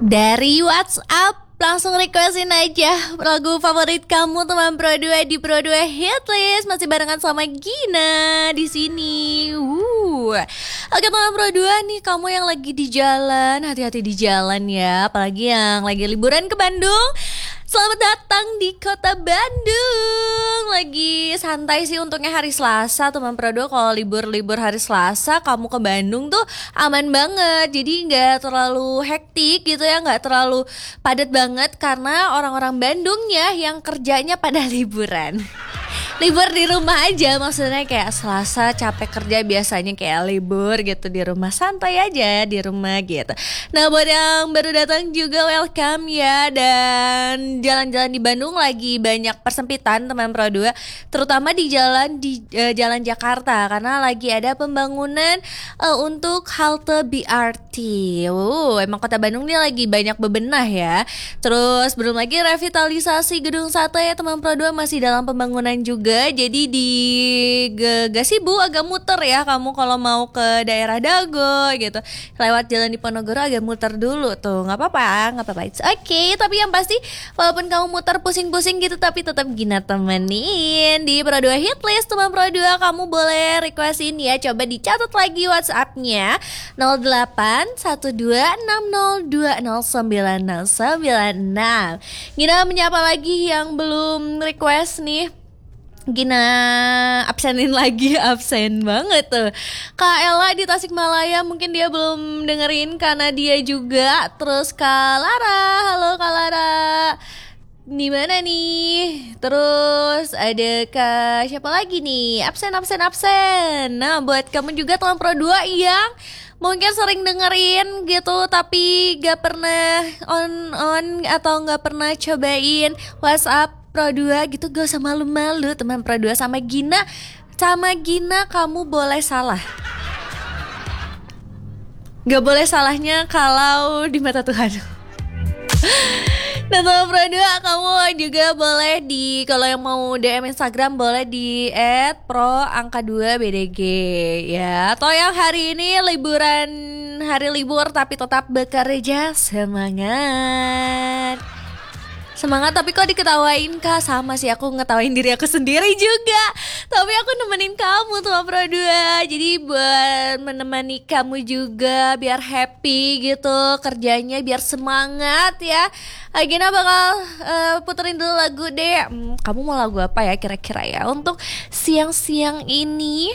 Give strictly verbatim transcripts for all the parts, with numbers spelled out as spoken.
Dari WhatsApp langsung requestin aja lagu favorit kamu teman Pro dua di Pro dua Hitlist. Masih barengan sama Gina di sini. Uh. Oke teman Pro dua nih, kamu yang lagi di jalan, hati-hati di jalan ya. Apalagi yang lagi liburan ke Bandung. Selamat datang di kota Bandung. Lagi santai sih untungnya hari Selasa teman Pro dua. Kalau libur-libur hari Selasa kamu ke Bandung tuh aman banget. Jadi gak terlalu hektik gitu ya, gak terlalu padat banget. Karena orang-orang Bandungnya yang kerjanya pada liburan. Libur di rumah aja, maksudnya kayak Selasa capek kerja biasanya kayak libur gitu di rumah, santai aja di rumah gitu. Nah buat yang baru datang juga welcome ya. Dan jalan-jalan di Bandung lagi banyak persempitan teman Pro dua, terutama di jalan di uh, jalan Jakarta karena lagi ada pembangunan uh, untuk halte B R T. Uh, emang kota Bandung ini lagi banyak bebenah ya. Terus belum lagi revitalisasi gedung sate ya teman Pro dua, masih dalam pembangunan juga. Jadi di Gasibu agak muter ya kamu kalau mau ke daerah Dago gitu, lewat jalan Diponegoro agak muter dulu tuh. Nggak apa-apa, nggak apa-apa, it's okay. Tapi yang pasti walaupun kamu muter pusing-pusing gitu, tapi tetap Gina temenin di Pro dua Hitlist teman Pro dua. Kamu boleh requestin ya, coba dicatat lagi WhatsAppnya nol delapan satu dua enam nol dua nol sembilan nol sembilan enam. Gina menyapa lagi yang belum request nih. Gina absenin lagi, absen banget tuh Kak Ella di Tasikmalaya, mungkin dia belum dengerin karena dia juga. Terus Kak Lara, halo Kak Lara, di mana nih? Terus ada Kak siapa lagi nih? Absen, absen, absen. Nah buat kamu juga teman Pro dua yang mungkin sering dengerin gitu tapi gak pernah on-on atau gak pernah cobain WhatsApp Pro dua gitu, gak usah malu-malu teman Pro dua. Sama Gina, sama Gina kamu boleh salah. Gak boleh salahnya kalau di mata Tuhan. Nah teman Pro dua, kamu juga boleh di, kalau yang mau D M Instagram boleh di et pro angka dua b d g ya. Atau yang hari ini liburan, hari libur tapi tetap bekerja, semangat. Semangat, tapi kok diketawain Kak? Sama sih, aku ngetawain diri aku sendiri juga. Tapi aku nemenin kamu tuh Pro dua. Jadi buat menemani kamu juga biar happy gitu kerjanya, biar semangat ya. Gina bakal uh, puterin dulu lagu deh. hmm, Kamu mau lagu apa ya kira-kira ya untuk siang-siang ini?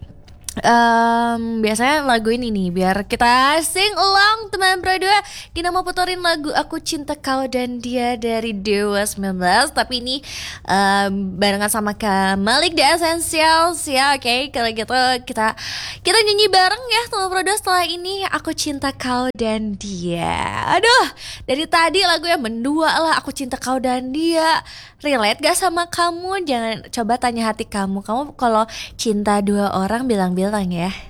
Um, biasanya lagu ini nih biar kita sing along teman Pro dua. Kita mau puterin lagu Aku Cinta Kau dan Dia dari Dewa sembilan belas. Tapi ini um, barengan sama Kak Malik The Essentials ya. Oke okay? Kalau gitu kita kita nyanyi bareng ya teman Pro dua setelah ini Aku Cinta Kau dan Dia. Aduh, dari tadi lagu yang mendua lah, Aku Cinta Kau dan Dia. Relate gak sama kamu? Jangan, coba tanya hati kamu. Kamu kalau cinta dua orang bilang-bilang ya.